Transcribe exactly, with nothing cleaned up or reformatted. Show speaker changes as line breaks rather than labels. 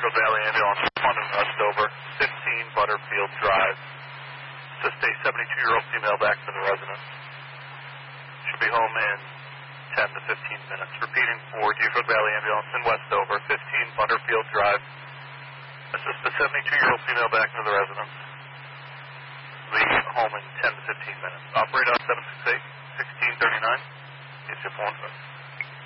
Deerfield Valley Ambulance, London Westover, fifteen Butterfield Drive. Assist a seventy-two-year-old female back to the residence. Should be home in ten to fifteen minutes. Repeating for Deerfield Valley Ambulance in Westover, fifteen Butterfield Drive. Assist the seventy-two-year-old female back to the residence. Be home in ten to fifteen minutes. Operator on seven six eight, one six three nine. It's your phone.